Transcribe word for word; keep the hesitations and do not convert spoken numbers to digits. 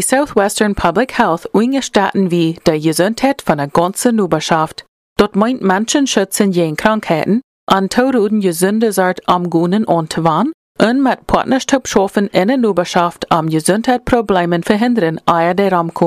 Southwestern Public Health ingestatten wie der Gesundheit von der ganzen Nuberschaft. Dort meint Menschen schützen gegen Krankheiten, an Tauruden gesunde Sart am Gunen anzuwenden und mit Partnerschaft schaffen in der Nuberschaft am Gesundheitsproblemen verhindern, ehe der Ramko.